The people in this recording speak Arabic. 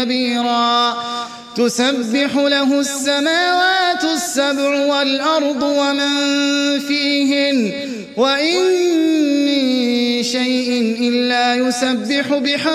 كبيرا تسبح له السماوات السبع والأرض ومن فيهن وإن من شيء إلا يسبح بحمده